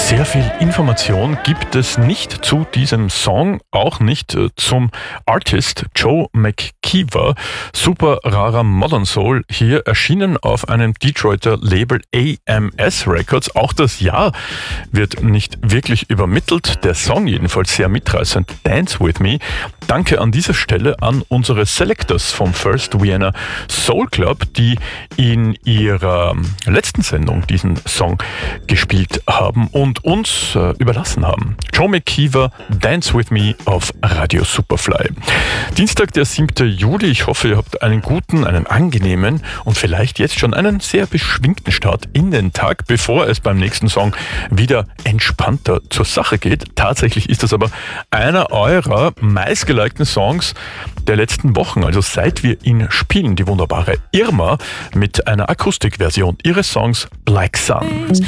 Sehr viel Information gibt es nicht zu diesem Song, auch nicht zum Artist Joe McKeever. Super rarer Modern Soul, hier erschienen auf einem Detroiter Label AMS Records. Auch das Jahr wird nicht wirklich übermittelt, der Song jedenfalls sehr mitreißend, Dance With Me. Danke an dieser Stelle an unsere Selectors vom First Vienna Soul Club, die in ihrer letzten Sendung diesen Song gespielt haben und uns überlassen haben. Joe McKeever, Dance With Me auf Radio Superfly. Dienstag, der 7. Juli. Ich hoffe, ihr habt einen guten, einen angenehmen und vielleicht jetzt schon einen sehr beschwingten Start in den Tag, bevor es beim nächsten Song wieder entspannter zur Sache geht. Tatsächlich ist das aber einer eurer meistgelikten Songs der letzten Wochen, also seit wir ihn spielen, die wunderbare Irma mit einer Akustikversion ihres Songs Black Sun.